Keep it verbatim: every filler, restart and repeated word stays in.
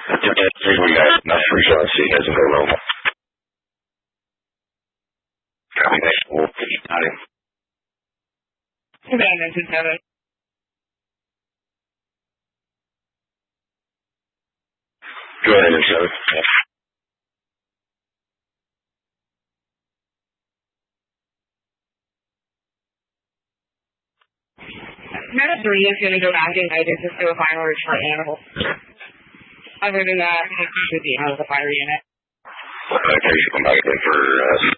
We got enough results so you guys can go low. Copy that. We'll keep time. Command engine seven. Go ahead, and seven. Command three is going to go back in guidance just do a final report animal. Other than that, I'm going to be out of the fire unit. Okay, you come back in for uh,